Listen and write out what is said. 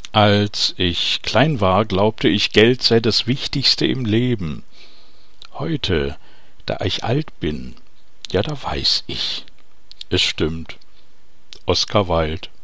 Als ich klein war, glaubte ich, Geld sei das Wichtigste im Leben. Heute, da ich alt bin, ja, da weiß ich. Es stimmt. Oscar Wilde.